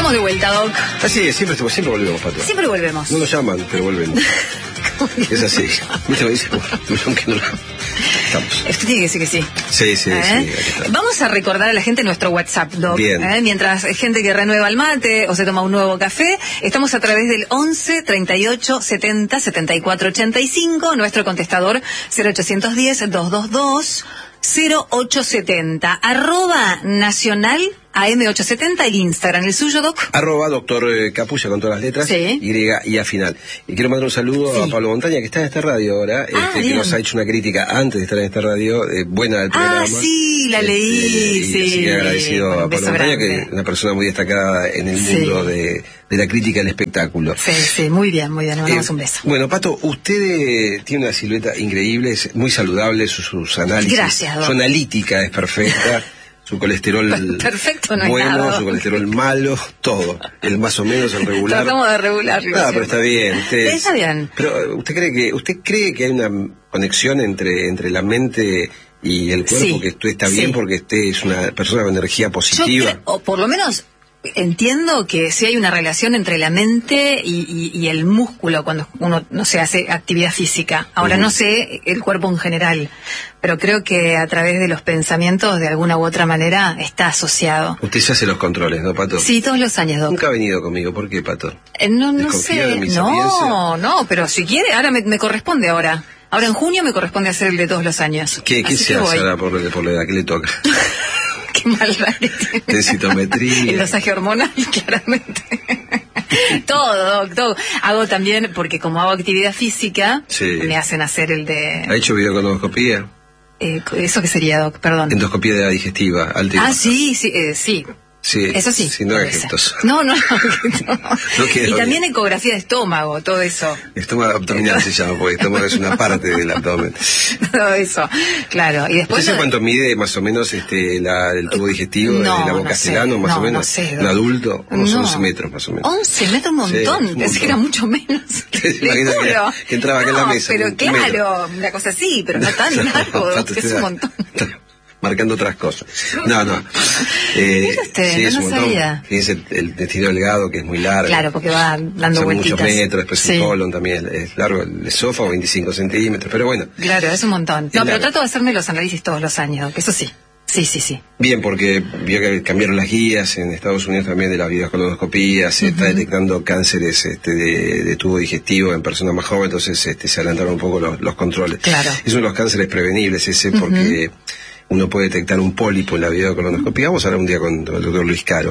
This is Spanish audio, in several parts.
Estamos de vuelta, Doc. Así es, siempre volvemos, Pato. Siempre volvemos. No nos llaman, pero volvemos. Es así. ¿Viste? Me dice, aunque no lo... Estamos. Esto tiene que decir que sí. Sí, sí. Vamos a recordar a la gente nuestro WhatsApp, Doc. Bien. Mientras hay gente que renueva el mate o se toma un nuevo café, estamos a través del 11 38 70 74 85, nuestro contestador 0810 222 0870, @nacional AM870, el Instagram, el suyo, Doc. @doctor Capulla con todas las letras, sí. Y a final. Y quiero mandar un saludo a Pablo Montaña, que está en esta radio ahora, que nos ha hecho una crítica antes de estar en esta radio, buena del programa. Sí, la leí, sí. Así que agradecido a Pablo Montaña, que es una persona muy destacada en el mundo de la crítica del espectáculo. Sí, muy bien, le mandamos un beso. Bueno, Pato, usted tiene una silueta increíble, es muy saludable, sus análisis. Gracias, Doc. Su analítica es perfecta. Su colesterol perfecto, no bueno, nada. Su colesterol malo, todo. El más o menos, el regular. Tratamos de regularlo. Pero está bien. Está bien. Pero ¿usted cree que hay una conexión entre la mente y el cuerpo? Que usted está bien porque usted es una persona con energía positiva. O por lo menos entiendo que sí hay una relación entre la mente y el músculo cuando uno, no sé, hace actividad física. Ahora no sé el cuerpo en general, pero creo que a través de los pensamientos, de alguna u otra manera, está asociado. Usted se hace los controles, ¿no, Pato? Sí, todos los años, Doc. Nunca ha venido conmigo, ¿por qué, Pato? No sé, no, pero si quiere, ahora me corresponde ahora. Ahora en junio me corresponde hacer el de todos los años. ¿Qué se hace ahora por la edad que le toca? Qué maldad que tiene. Densitometría. El masaje hormonal, claramente. Todo, Doc. Hago también, porque como hago actividad física, me hacen hacer el de... ¿Ha hecho videocoloscopía? ¿Eso qué sería, Doc? Perdón. Endoscopía de la digestiva. Sí. Sí, eso sí. Si no es gestos. No. Y también ecografía de estómago, todo eso. Estómago abdominal se llama, porque estómago es una parte del abdomen. Todo eso, claro. Y después. ¿Usted sabe cuánto mide más o menos el tubo digestivo de la boca Castellano, más o menos? No sé. Un adulto, unos 11 metros más o menos. 11 metros, un montón. Pensé que era mucho menos. Que entraba acá en la mesa. Pero claro, una cosa así, pero no tan largo, es un montón. Marcando otras cosas. No. Mira usted, es un montón. Sabía. Fíjense el intestino delgado, que es muy largo. Claro, porque va dando vueltitas. Muchos metros, después el colon también es largo, el esófago 25 centímetros, pero bueno. Claro, es un montón. No, pero trato de hacerme los análisis todos los años, que eso sí. Sí. Bien, porque vio que cambiaron las guías en Estados Unidos también de las videocoloscopías, se está detectando cánceres de tubo digestivo en personas más jóvenes, entonces se adelantaron un poco los controles. Claro. Es uno de los cánceres prevenibles ese, porque uno puede detectar un pólipo en la videocolonoscopía. Vamos a hablar un día con el doctor Luis Caro.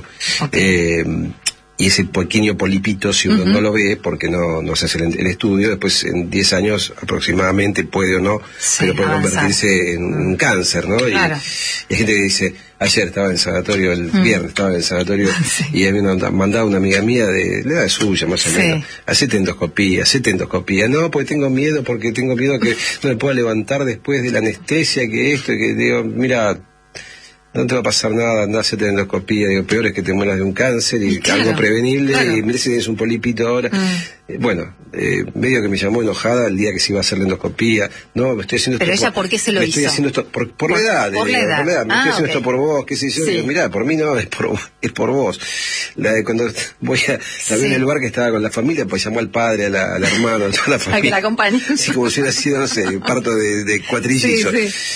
Y ese pequeño polipito, si uno no lo ve, porque no se hace el estudio, después en 10 años aproximadamente, puede o no, pero puede convertirse en un cáncer, ¿no? Claro. Y hay gente que dice, ayer estaba en sanatorio, el viernes estaba en sanatorio, y a mí me mandaba una amiga mía de la edad suya, más o menos, hacete endoscopía. No, porque tengo miedo que no me pueda levantar después de la anestesia, que digo, mira, no te va a pasar nada, andá a hacerte endoscopía. Digo, peor es que te mueras de un cáncer y algo prevenible, y mira si tienes un polipito ahora. Bueno, medio que me llamó enojada el día que se iba a hacer la endoscopía. No, me estoy haciendo esto. Pero ella, ¿por qué se lo hizo? Estoy haciendo esto por la edad. Por la edad. Me estoy haciendo esto por vos, qué sé yo. Digo, mirá, por mí no, es por vos. Cuando voy a ver en el lugar que estaba con la familia, pues llamó al padre, al hermano, a toda la familia. A que la acompañe. Sí, como si hubiera sido, no sé, parto de cuatrillizos.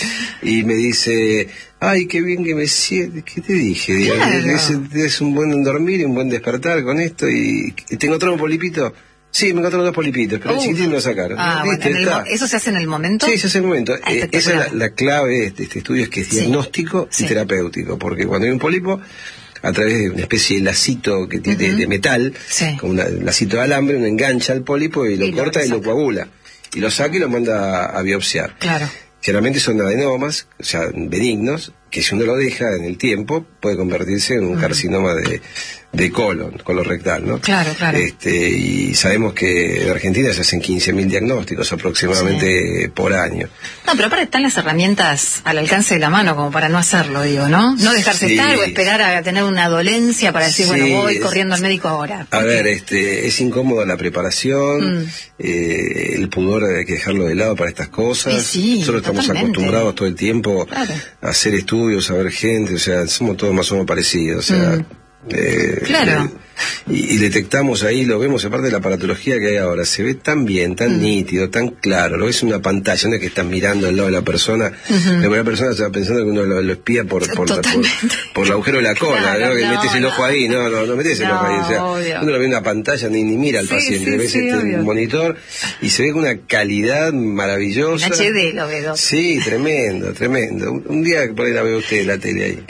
Y me dice, ay, qué bien que me siento. ¿Qué te dije? Digo, es un buen dormir y un buen despertar con esto. ¿Y te encontró un polipito? Sí, me encontraron 2 polipitos, pero el chiquitín me lo sacaron. Bueno, ¿eso se hace en el momento? Sí, se hace en el momento. Esa es la clave de este estudio, es que es diagnóstico y terapéutico, porque cuando hay un pólipo, a través de una especie de lacito que tiene de metal, con un lacito de alambre, uno engancha al pólipo y lo corta y lo coagula. Y lo saca y lo manda a biopsiar. Claro. Generalmente son adenomas, o sea, benignos, que si uno lo deja en el tiempo, puede convertirse en un carcinoma de colon rectal, ¿no? Claro. Y sabemos que en Argentina se hacen 15.000 diagnósticos aproximadamente por año. No, pero aparte están las herramientas al alcance de la mano como para no hacerlo, digo, ¿no? No dejarse estar o esperar a tener una dolencia para decir, bueno, voy corriendo al médico ahora. A ver, es incómoda la preparación, el pudor hay que dejarlo de lado para estas cosas. Nosotros estamos acostumbrados todo el tiempo a hacer estudios, a ver gente, o sea, somos todos más o menos parecidos, o sea... y detectamos ahí, lo vemos, aparte de la aparatología que hay ahora, se ve tan bien, tan nítido, tan claro, lo ves en una pantalla, no es que estás mirando al lado de la persona, la persona está pensando que uno lo espía por el agujero de la cola, claro, ¿no? Que metes el ojo ahí, no metes el ojo ahí, o sea, uno lo ve en una pantalla, ni mira al paciente, ves monitor y se ve con una calidad maravillosa. En HD lo veo. Sí, tremendo. Un día por ahí la veo usted en la tele ahí.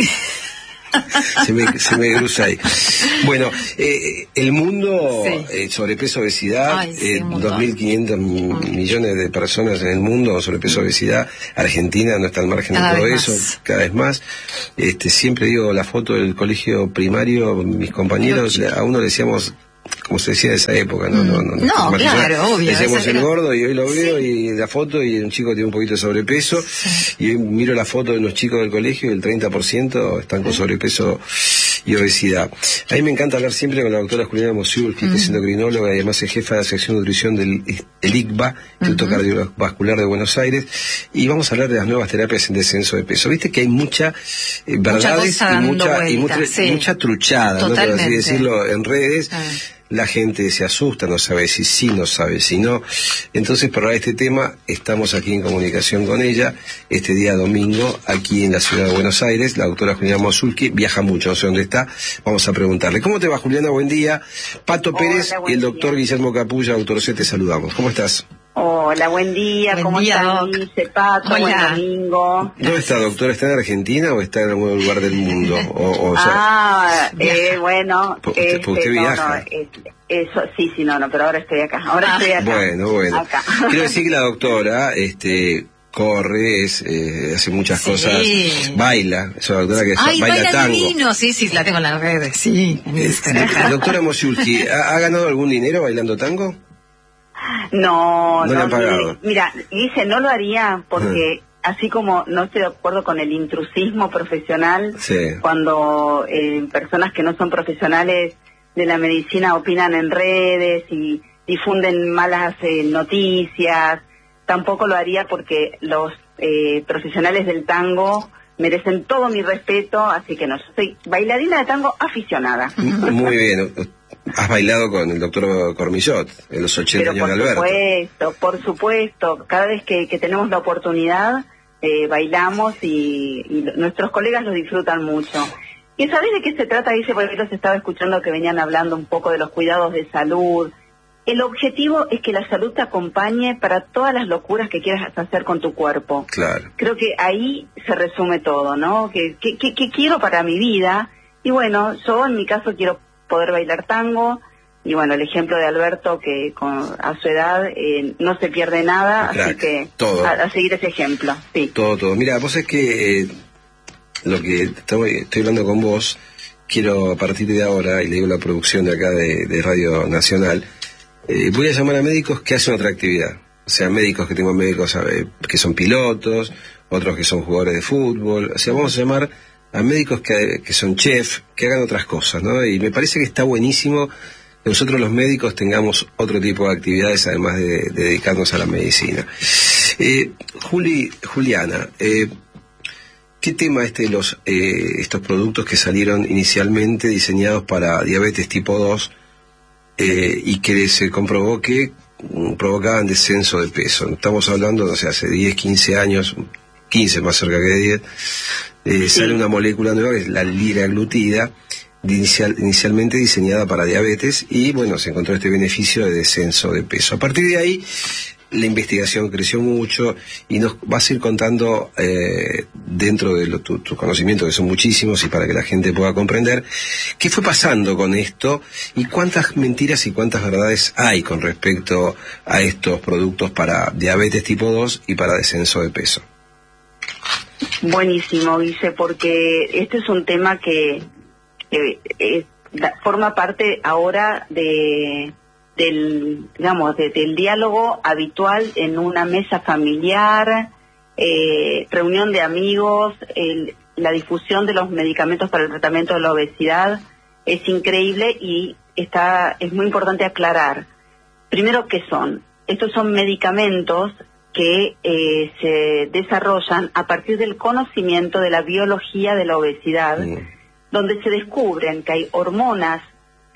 se me cruza ahí. Bueno, el mundo, sobrepeso, obesidad, 2.500 millones de personas en el mundo, sobrepeso, obesidad. Argentina no está al margen de todo eso, cada vez más. Siempre digo, la foto del colegio primario, mis compañeros, a uno le decíamos, como se decía de esa época, no, claro, obvio. Decíamos el gordo, y hoy lo veo, y la foto, y un chico tiene un poquito de sobrepeso, y hoy miro la foto de unos chicos del colegio, y el 30% están con sobrepeso y obesidad. A mí me encanta hablar siempre con la doctora Juliana Mosulski, que es endocrinóloga y además es jefa de la sección de nutrición del ICVA, Instituto Cardiovascular de Buenos Aires, y vamos a hablar de las nuevas terapias en descenso de peso. Viste que hay mucha verdades y mucha truchada, ¿no? Por así decirlo, en redes. La gente se asusta, no sabe si sí, no sabe si no. Entonces, para este tema, estamos aquí en comunicación con ella, este día domingo, aquí en la ciudad de Buenos Aires. La doctora Juliana Mosulski viaja mucho, no sé dónde está. Vamos a preguntarle. ¿Cómo te va, Juliana? Buen día. Pato Pérez y el doctor Guillermo Capulla, doctor C, te saludamos. ¿Cómo estás? Hola, buen día. ¿Cómo estás, Dice Pato? Buen domingo. ¿Dónde está, doctora? ¿Está en Argentina o está en algún lugar del mundo? Bueno. Porque usted viaja. Eso, sí, pero ahora estoy acá. Bueno. Acá. Quiero decir que la doctora, corre, hace muchas cosas, baila, es una doctora que baila tango. Divino. Sí, la tengo en las redes, sí. Doctora Mosulski, ¿ha ganado algún dinero bailando tango? No le han pagado. Mira, dice, no lo haría porque así como no estoy de acuerdo con el intrusismo profesional, cuando personas que no son profesionales de la medicina opinan en redes y difunden malas noticias, tampoco lo haría porque los profesionales del tango merecen todo mi respeto, así que no, yo soy bailarina de tango aficionada. Muy bien. Has bailado con el doctor Cormillot en los 80 años de Alberto. Por supuesto. Cada vez que tenemos la oportunidad, bailamos y nuestros colegas lo disfrutan mucho. ¿Y sabés de qué se trata? Dice, porque los estaba escuchando que venían hablando un poco de los cuidados de salud. El objetivo es que la salud te acompañe para todas las locuras que quieras hacer con tu cuerpo. Claro. Creo que ahí se resume todo, ¿no? ¿Qué quiero para mi vida? Y bueno, yo en mi caso quiero poder bailar tango, y bueno, el ejemplo de Alberto, que a su edad no se pierde nada, así que a seguir ese ejemplo. Sí. Todo. Mira, vos es que lo que estoy hablando con vos, quiero a partir de ahora, y le digo la producción de acá de Radio Nacional, voy a llamar a médicos que hacen otra actividad. O sea, médicos que son pilotos, otros que son jugadores de fútbol. O sea, vamos a llamar a médicos que son chef, que hagan otras cosas, ¿no? Y me parece que está buenísimo que nosotros los médicos tengamos otro tipo de actividades, además de dedicarnos a la medicina. Juliana, ¿qué tema de estos productos que salieron inicialmente diseñados para diabetes tipo 2 y que se comprobó que provocaban descenso de peso? Estamos hablando, no sé, hace 10, 15 años, 15 más cerca que de 10, sale una molécula nueva que es la liraglutida, inicialmente diseñada para diabetes, y bueno, se encontró este beneficio de descenso de peso. A partir de ahí, la investigación creció mucho y nos vas a ir contando, dentro de tus conocimientos, que son muchísimos, y para que la gente pueda comprender, qué fue pasando con esto y cuántas mentiras y cuántas verdades hay con respecto a estos productos para diabetes tipo 2 y para descenso de peso. Buenísimo, Guille, porque este es un tema que forma parte ahora del diálogo habitual en una mesa familiar, reunión de amigos, la difusión de los medicamentos para el tratamiento de la obesidad es increíble, y es muy importante aclarar primero qué son. Estos son medicamentos que se desarrollan a partir del conocimiento de la biología de la obesidad, donde se descubren que hay hormonas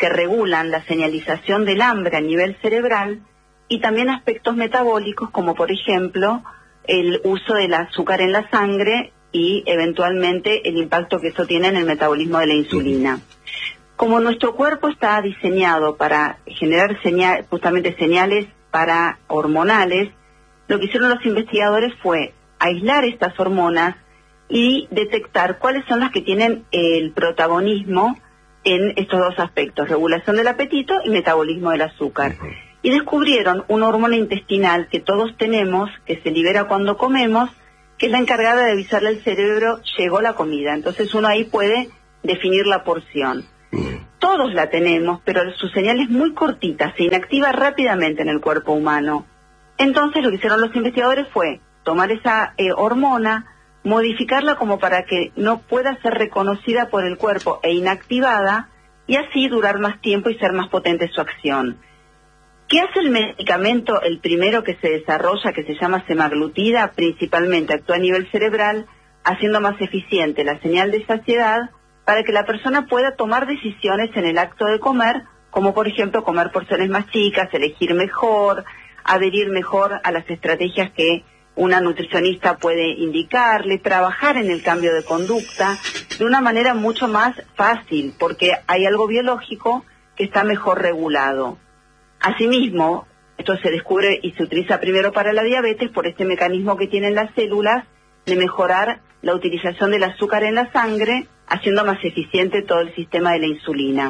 que regulan la señalización del hambre a nivel cerebral y también aspectos metabólicos como por ejemplo el uso del azúcar en la sangre y eventualmente el impacto que eso tiene en el metabolismo de la insulina. Como nuestro cuerpo está diseñado para generar justamente señales para hormonales, lo que hicieron los investigadores fue aislar estas hormonas y detectar cuáles son las que tienen el protagonismo en estos dos aspectos, regulación del apetito y metabolismo del azúcar. Y descubrieron una hormona intestinal que todos tenemos, que se libera cuando comemos, que es la encargada de avisarle al cerebro, llegó la comida. Entonces uno ahí puede definir la porción. Todos la tenemos, pero su señal es muy cortita, se inactiva rápidamente en el cuerpo humano. Entonces lo que hicieron los investigadores fue tomar esa hormona, modificarla como para que no pueda ser reconocida por el cuerpo e inactivada, y así durar más tiempo y ser más potente su acción. ¿Qué hace el medicamento, el primero que se desarrolla, que se llama semaglutida? Principalmente actúa a nivel cerebral, haciendo más eficiente la señal de saciedad para que la persona pueda tomar decisiones en el acto de comer, como por ejemplo comer porciones más chicas, elegir mejor, adherir mejor a las estrategias que una nutricionista puede indicarle, trabajar en el cambio de conducta de una manera mucho más fácil, porque hay algo biológico que está mejor regulado. Asimismo, esto se descubre y se utiliza primero para la diabetes por este mecanismo que tienen las células de mejorar la utilización del azúcar en la sangre, haciendo más eficiente todo el sistema de la insulina.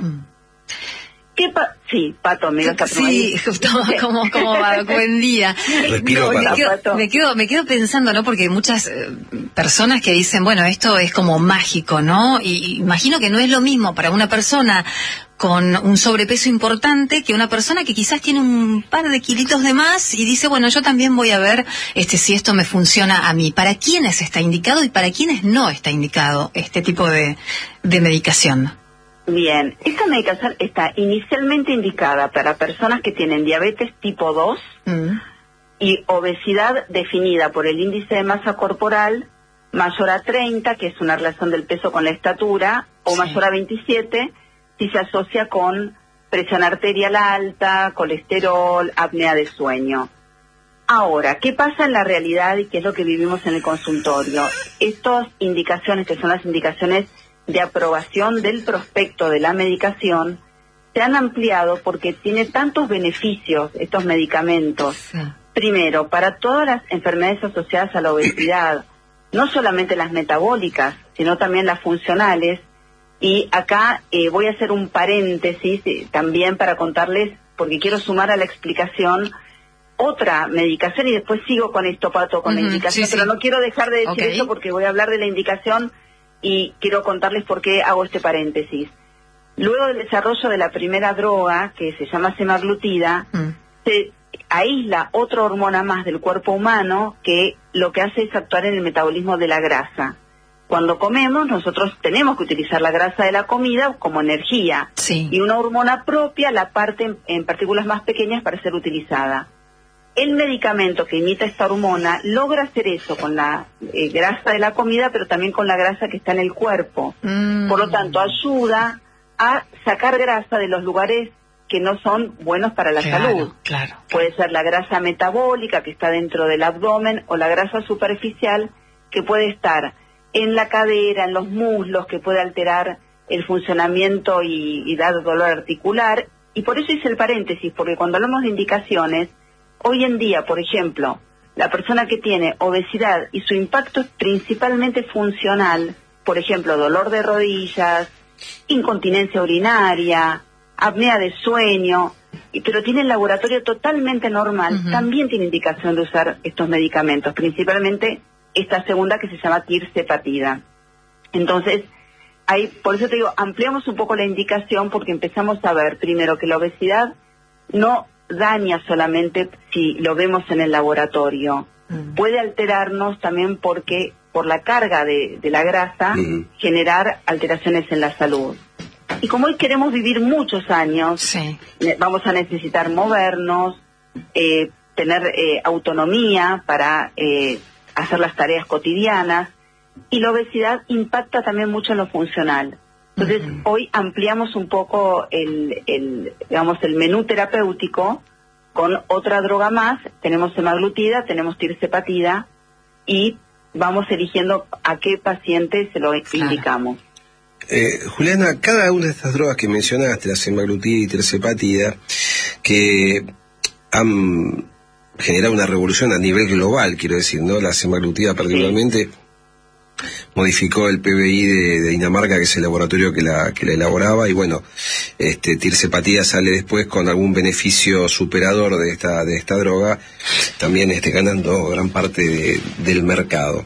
Sí, Pato, me vas a Sí, ¿cómo va? Buen día. Me quedo pensando, ¿no? Porque hay muchas personas que dicen, bueno, esto es como mágico, ¿no? Y imagino que no es lo mismo para una persona con un sobrepeso importante que una persona que quizás tiene un par de kilitos de más y dice, bueno, yo también voy a ver si esto me funciona a mí. ¿Para quiénes está indicado y para quiénes no está indicado este tipo de medicación? Bien, esta medicación está inicialmente indicada para personas que tienen diabetes tipo 2 y obesidad definida por el índice de masa corporal mayor a 30, que es una relación del peso con la estatura, o mayor a 27, si se asocia con presión arterial alta, colesterol, apnea de sueño. Ahora, ¿qué pasa en la realidad y qué es lo que vivimos en el consultorio? Estas indicaciones, que son las indicaciones de aprobación del prospecto de la medicación, se han ampliado porque tiene tantos beneficios estos medicamentos. Primero, para todas las enfermedades asociadas a la obesidad, no solamente las metabólicas, sino también las funcionales. Y acá voy a hacer un paréntesis también para contarles, porque quiero sumar a la explicación otra medicación, y después sigo con esto, Pato, con la indicación, pero no quiero dejar de decir eso porque voy a hablar de la indicación y quiero contarles por qué hago este paréntesis. Luego del desarrollo de la primera droga, que se llama semaglutida, se aísla otra hormona más del cuerpo humano que lo que hace es actuar en el metabolismo de la grasa. Cuando comemos, nosotros tenemos que utilizar la grasa de la comida como energía. Y una hormona propia la parte en partículas más pequeñas para ser utilizada. El medicamento que imita esta hormona logra hacer eso con la grasa de la comida, pero también con la grasa que está en el cuerpo. Por lo tanto, ayuda a sacar grasa de los lugares que no son buenos para la salud. Puede ser la grasa metabólica que está dentro del abdomen, o la grasa superficial que puede estar en la cadera, en los muslos, que puede alterar el funcionamiento y dar dolor articular. Y por eso hice el paréntesis, porque cuando hablamos de indicaciones, hoy en día, por ejemplo, la persona que tiene obesidad y su impacto es principalmente funcional, por ejemplo, dolor de rodillas, incontinencia urinaria, apnea de sueño, pero tiene el laboratorio totalmente normal, también tiene indicación de usar estos medicamentos, principalmente esta segunda que se llama tirzepatida. Entonces, por eso te digo, ampliamos un poco la indicación porque empezamos a ver, primero, que la obesidad no daña solamente si lo vemos en el laboratorio. Puede alterarnos también porque por la carga de la grasa generar alteraciones en la salud. Y como hoy queremos vivir muchos años, vamos a necesitar movernos, tener autonomía para hacer las tareas cotidianas, y la obesidad impacta también mucho en lo funcional. Entonces, hoy ampliamos un poco el menú terapéutico con otra droga más. Tenemos semaglutida, tenemos tirzepatida y vamos eligiendo a qué paciente se lo indicamos. Juliana, cada una de estas drogas que mencionaste, la semaglutida y tirzepatida, que han generado una revolución a nivel global, quiero decir, ¿no? La semaglutida particularmente modificó el PBI de Dinamarca, que es el laboratorio que la elaboraba, y bueno, tirzepatida sale después con algún beneficio superador de esta droga, también ganando gran parte del mercado.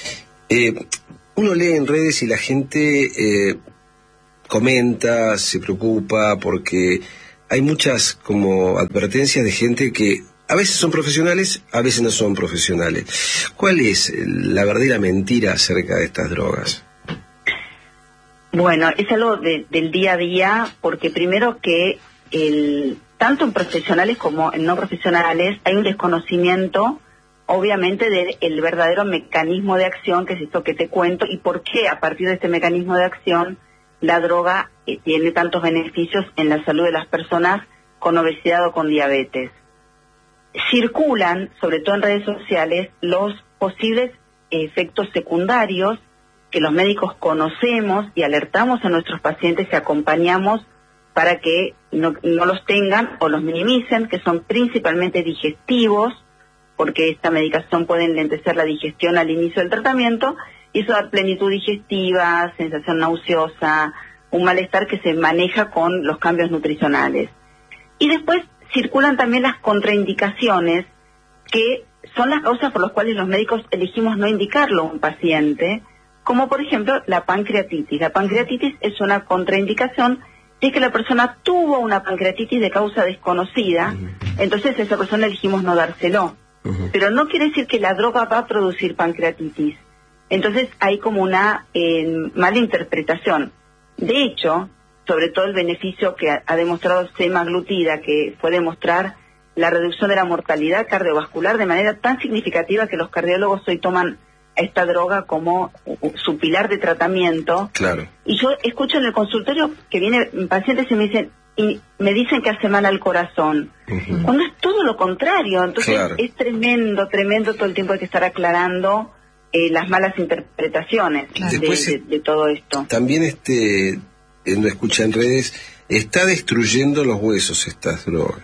Uno lee en redes y la gente comenta, se preocupa, porque hay muchas como advertencias de gente que a veces son profesionales, a veces no son profesionales. ¿Cuál es la verdadera mentira acerca de estas drogas? Bueno, es algo del día a día, porque primero que tanto en profesionales como en no profesionales hay un desconocimiento, obviamente, del verdadero mecanismo de acción, que es esto que te cuento, y por qué a partir de este mecanismo de acción la droga tiene tantos beneficios en la salud de las personas con obesidad o con diabetes. Circulan, sobre todo en redes sociales, los posibles efectos secundarios que los médicos conocemos y alertamos a nuestros pacientes y acompañamos para que no los tengan o los minimicen, que son principalmente digestivos, porque esta medicación puede enlentecer la digestión al inicio del tratamiento, y eso da plenitud digestiva, sensación nauseosa, un malestar que se maneja con los cambios nutricionales. Y después circulan también las contraindicaciones, que son las causas por las cuales los médicos elegimos no indicarlo a un paciente, como por ejemplo la pancreatitis. La pancreatitis es una contraindicación si es que la persona tuvo una pancreatitis de causa desconocida, entonces a esa persona elegimos no dárselo. Pero no quiere decir que la droga va a producir pancreatitis. Entonces hay como una mala interpretación. De hecho, sobre todo el beneficio que ha demostrado semaglutida, que fue demostrar la reducción de la mortalidad cardiovascular de manera tan significativa que los cardiólogos hoy toman a esta droga como su pilar de tratamiento. Claro. Y yo escucho en el consultorio que vienen pacientes y me dicen que hace mal al corazón, cuando es todo lo contrario. Entonces es tremendo todo el tiempo hay que estar aclarando las malas interpretaciones de todo esto. También no escucha en redes, está destruyendo los huesos estas drogas.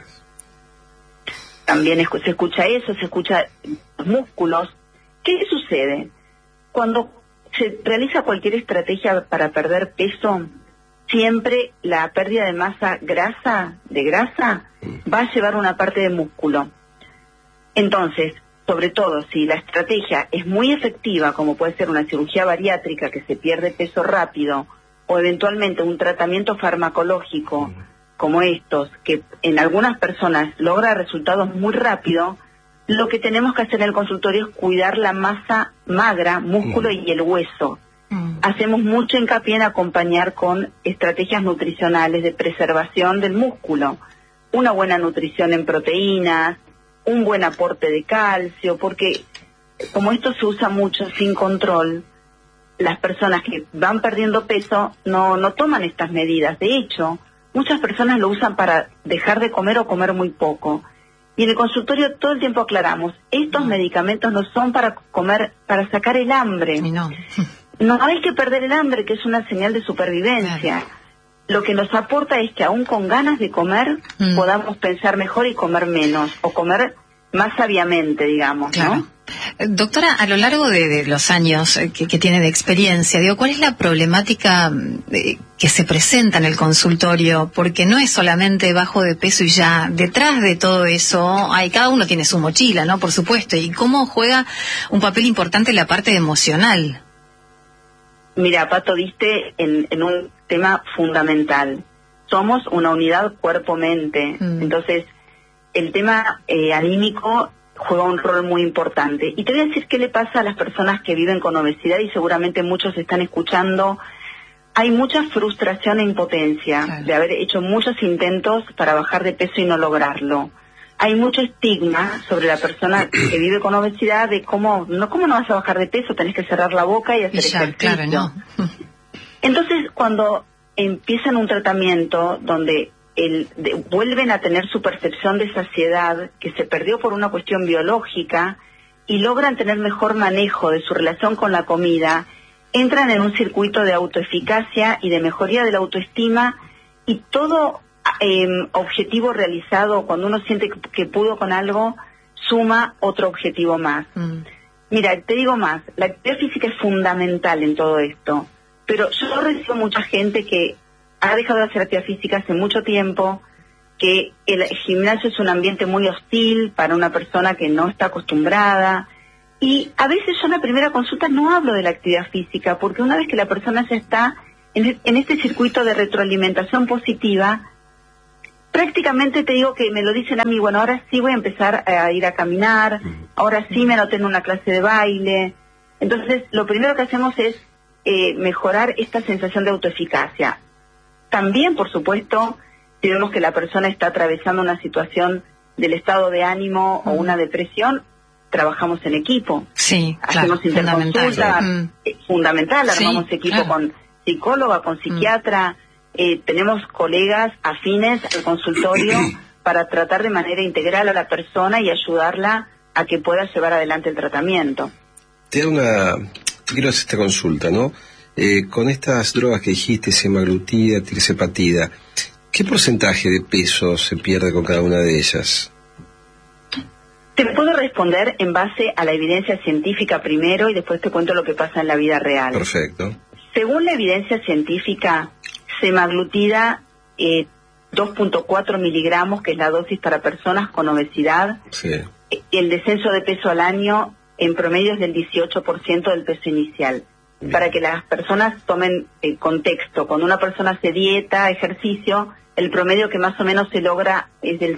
También se escucha eso, se escucha los músculos. ¿Qué sucede? Cuando se realiza cualquier estrategia para perder peso, siempre la pérdida de masa de grasa, va a llevar una parte de músculo. Entonces, sobre todo si la estrategia es muy efectiva, como puede ser una cirugía bariátrica que se pierde peso rápido, o eventualmente un tratamiento farmacológico como estos, que en algunas personas logra resultados muy rápido, lo que tenemos que hacer en el consultorio es cuidar la masa magra, músculo y el hueso. Hacemos mucho hincapié en acompañar con estrategias nutricionales de preservación del músculo, una buena nutrición en proteínas, un buen aporte de calcio, porque como esto se usa mucho sin control, las personas que van perdiendo peso no toman estas medidas. De hecho, muchas personas lo usan para dejar de comer o comer muy poco. Y en el consultorio todo el tiempo aclaramos, estos medicamentos no son para comer, para sacar el hambre. No hay que perder el hambre, que es una señal de supervivencia. Lo que nos aporta es que aún con ganas de comer, podamos pensar mejor y comer menos, o comer más sabiamente, digamos, ¿no? Doctora, a lo largo de los años que tiene de experiencia, ¿cuál es la problemática que se presenta en el consultorio? Porque no es solamente bajo de peso y ya, detrás de todo eso, cada uno tiene su mochila, ¿no? Por supuesto, y cómo juega un papel importante la parte emocional. Mira, Pato, diste en un tema fundamental. Somos una unidad cuerpo-mente, entonces el tema anímico juega un rol muy importante. Y te voy a decir qué le pasa a las personas que viven con obesidad, y seguramente muchos están escuchando. Hay mucha frustración e impotencia de haber hecho muchos intentos para bajar de peso y no lograrlo. Hay mucho estigma sobre la persona que vive con obesidad de cómo no vas a bajar de peso, tenés que cerrar la boca y hacer ejercicio. Claro, no. Entonces, cuando empiezan un tratamiento donde vuelven a tener su percepción de saciedad que se perdió por una cuestión biológica y logran tener mejor manejo de su relación con la comida, entran en un circuito de autoeficacia y de mejoría de la autoestima, y todo objetivo realizado, cuando uno siente que pudo con algo, suma otro objetivo más. Mira, te digo más, la actividad física es fundamental en todo esto, pero yo recibo mucha gente que ha dejado de hacer actividad física hace mucho tiempo, que el gimnasio es un ambiente muy hostil para una persona que no está acostumbrada, y a veces yo en la primera consulta no hablo de la actividad física, porque una vez que la persona ya está en este circuito de retroalimentación positiva, prácticamente te digo que me lo dicen a mí, bueno, ahora sí voy a empezar a ir a caminar, ahora sí me anoté en una clase de baile. Entonces, lo primero que hacemos es mejorar esta sensación de autoeficacia. También, por supuesto, si vemos que la persona está atravesando una situación del estado de ánimo o una depresión, trabajamos en equipo. Sí, hacemos interconsulta, fundamental, armamos equipo, claro, con psicóloga, con psiquiatra, tenemos colegas afines al consultorio para tratar de manera integral a la persona y ayudarla a que pueda llevar adelante el tratamiento. Quiero hacer esta consulta, ¿no? Con estas drogas que dijiste, semaglutida, tirzepatida, ¿qué porcentaje de peso se pierde con cada una de ellas? Te puedo responder en base a la evidencia científica primero y después te cuento lo que pasa en la vida real. Perfecto. Según la evidencia científica, semaglutida 2.4 miligramos, que es la dosis para personas con obesidad, sí, el descenso de peso al año en promedio es del 18% del peso inicial. Bien. Para que las personas tomen contexto, cuando una persona hace dieta, ejercicio, el promedio que más o menos se logra es del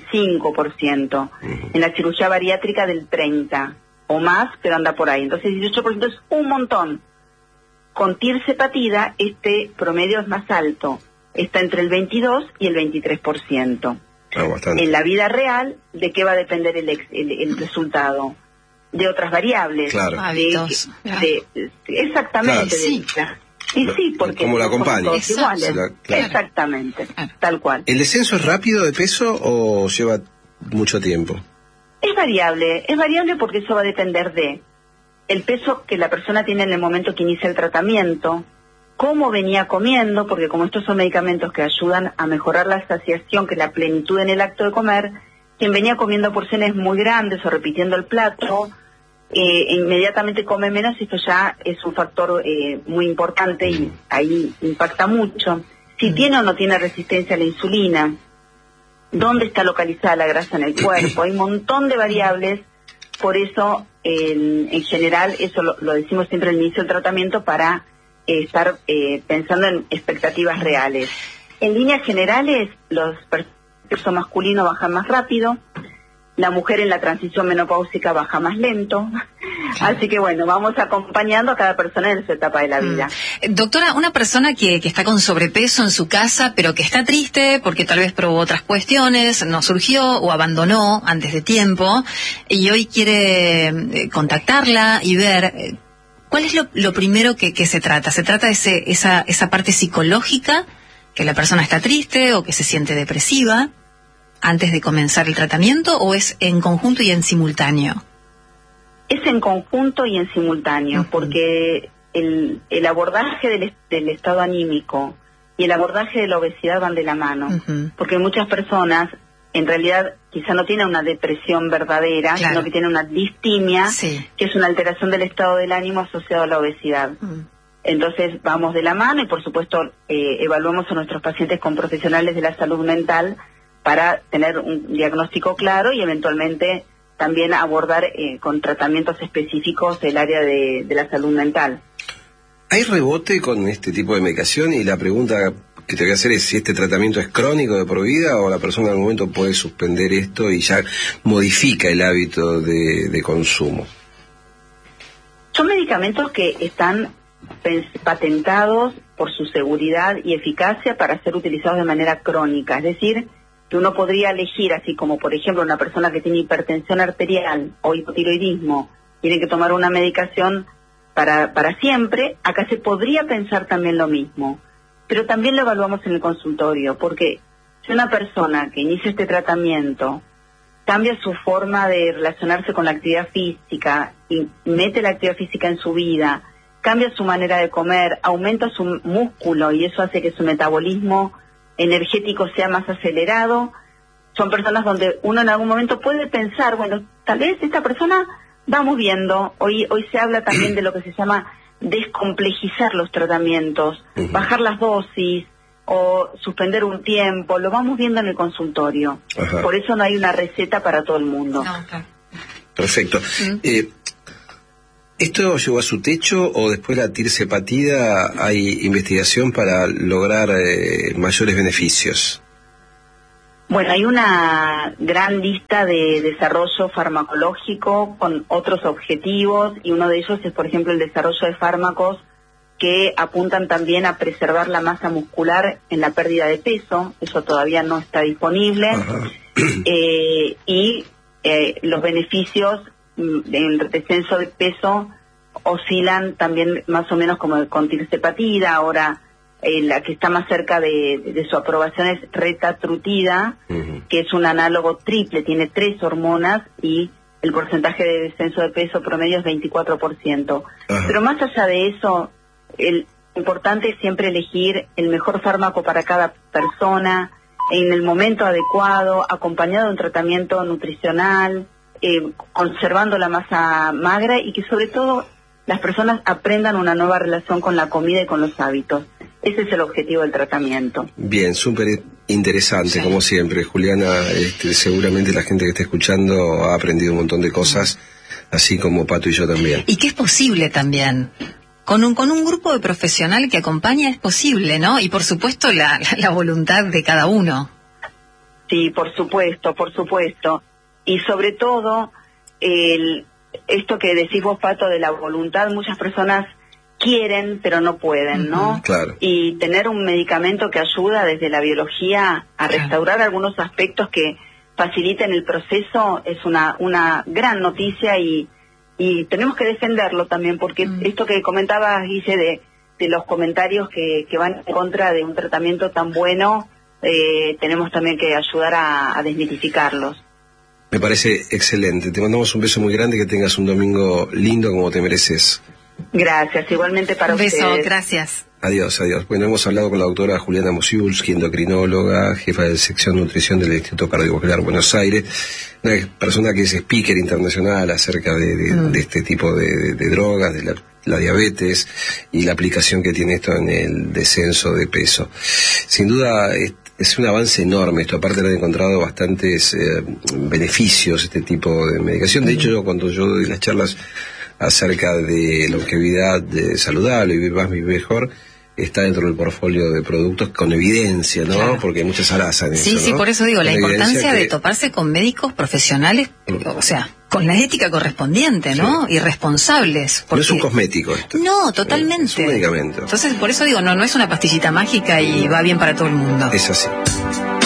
5%, en la cirugía bariátrica del 30% o más, pero anda por ahí. Entonces 18% es un montón. Con tirzepatida este promedio es más alto, está entre el 22 y el 23%. En la vida real, ¿de qué va a depender el resultado? De otras variables. Claro. Hábitos. Exactamente. Claro. Sí. Y sí, porque como la acompaña. Todos iguales. Claro. Exactamente, tal cual. ¿El descenso es rápido de peso o lleva mucho tiempo? Es variable porque eso va a depender de el peso que la persona tiene en el momento que inicia el tratamiento, cómo venía comiendo, porque como estos son medicamentos que ayudan a mejorar la saciación, que es la plenitud en el acto de comer, quien venía comiendo porciones muy grandes o repitiendo el plato, inmediatamente come menos, y esto ya es un factor muy importante y ahí impacta mucho. Si tiene o no tiene resistencia a la insulina, dónde está localizada la grasa en el cuerpo, hay un montón de variables, por eso en general, eso lo decimos siempre al inicio del tratamiento para estar pensando en expectativas reales. En líneas generales, los peso masculino baja más rápido, la mujer en la transición menopáusica baja más lento, así que bueno, vamos acompañando a cada persona en su etapa de la vida. Doctora, una persona que está con sobrepeso en su casa, pero que está triste porque tal vez probó otras cuestiones, no surgió o abandonó antes de tiempo, y hoy quiere contactarla y ver cuál es lo primero que se trata. ¿Se trata de esa parte psicológica, que la persona está triste o que se siente depresiva antes de comenzar el tratamiento, o es en conjunto y en simultáneo? Es en conjunto y en simultáneo, porque el abordaje del estado anímico y el abordaje de la obesidad van de la mano, porque muchas personas en realidad quizá no tienen una depresión verdadera, claro, sino que tienen una distimia, sí, que es una alteración del estado del ánimo asociado a la obesidad. Entonces vamos de la mano y por supuesto evaluamos a nuestros pacientes con profesionales de la salud mental para tener un diagnóstico claro y eventualmente también abordar con tratamientos específicos el área de la salud mental. ¿Hay rebote con este tipo de medicación? Y la pregunta que te voy a hacer es si este tratamiento es crónico de por vida o la persona en algún momento puede suspender esto y ya modifica el hábito de consumo. Son medicamentos que están patentados por su seguridad y eficacia para ser utilizados de manera crónica, es decir, que uno podría elegir, así como por ejemplo una persona que tiene hipertensión arterial o hipotiroidismo tiene que tomar una medicación para siempre, acá se podría pensar también lo mismo. pero también lo evaluamos en el consultorio, porque si una persona que inicia este tratamiento cambia su forma de relacionarse con la actividad física, y mete la actividad física en su vida, cambia su manera de comer, aumenta su músculo y eso hace que su metabolismo energético sea más acelerado, son personas donde uno en algún momento puede pensar, bueno, tal vez esta persona, vamos viendo, hoy se habla también de lo que se llama descomplejizar los tratamientos, bajar las dosis o suspender un tiempo, lo vamos viendo en el consultorio. Ajá. Por eso no hay una receta para todo el mundo. No, okay. Perfecto. ¿Esto llegó a su techo o después de la tirsepatida hay investigación para lograr mayores beneficios? Bueno, hay una gran lista de desarrollo farmacológico con otros objetivos y uno de ellos es, por ejemplo, el desarrollo de fármacos que apuntan también a preservar la masa muscular en la pérdida de peso. Eso todavía no está disponible. Y los beneficios en descenso de peso oscilan también más o menos como con tirsepatida. Ahora la que está más cerca de su aprobación es retatrutida, que es un análogo triple, tiene 3 hormonas y el porcentaje de descenso de peso promedio es 24%. Pero más allá de eso, el importante es siempre elegir el mejor fármaco para cada persona, en el momento adecuado, acompañado de un tratamiento nutricional, conservando la masa magra y que sobre todo las personas aprendan una nueva relación con la comida y con los hábitos. Ese es el objetivo del tratamiento. Bien, súper interesante, como siempre. Juliana, seguramente la gente que está escuchando ha aprendido un montón de cosas, así como Pato y yo también. Y que es posible también. Con un grupo de profesional que acompaña es posible, ¿no? Y por supuesto la voluntad de cada uno. Sí, por supuesto. Y sobre todo, esto que decís vos, Pato, de la voluntad, muchas personas quieren, pero no pueden, ¿no? Claro. Y tener un medicamento que ayuda desde la biología a restaurar algunos aspectos que faciliten el proceso es una gran noticia y tenemos que defenderlo también, porque esto que comentabas, Guille, de los comentarios que van en contra de un tratamiento tan bueno, tenemos también que ayudar a desmitificarlos. Me parece excelente. Te mandamos un beso muy grande, que tengas un domingo lindo como te mereces. Gracias, igualmente para ustedes. Un beso, gracias. Adiós. Bueno, hemos hablado con la doctora Juliana Mosiulski, endocrinóloga, jefa de sección nutrición del Instituto Cardiovascular Buenos Aires, una persona que es speaker internacional acerca de este tipo de drogas, de la diabetes y la aplicación que tiene esto en el descenso de peso. Sin duda es un avance enorme esto, aparte de haber encontrado bastantes beneficios este tipo de medicación. De hecho, cuando yo doy las charlas acerca de longevidad saludable, vivir más, vivir mejor, está dentro del portfolio de productos con evidencia, ¿no? Claro. Porque hay muchas alas en eso, ¿no? Sí, por eso digo, la importancia de toparse con médicos profesionales, o sea, con la ética correspondiente, ¿no? Sí. Y responsables. Porque no es un cosmético esto. No, totalmente. Es un medicamento. Entonces, por eso digo, no es una pastillita mágica y va bien para todo el mundo. Es así.